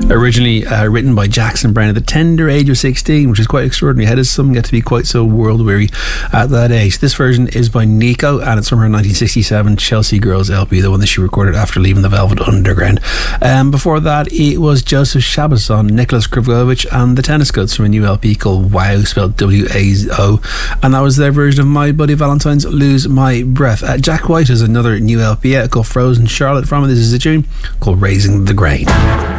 Originally written by Jackson Browne at the tender age of 16, which is quite extraordinary. How does some get to be quite so world weary at that age? This version is by Nico, and it's from her 1967 Chelsea Girls LP, the one that she recorded after leaving the Velvet Underground. Before that, it was Joseph Shabason, Nicholas Krivovich, and the Tennis Goats from a new LP called WAO, spelled W-A-O, and that was their version of My Buddy Valentine's Lose My Breath. Jack White has another new LP out called Frozen Charlotte from it. This is a tune called Raising the Grain.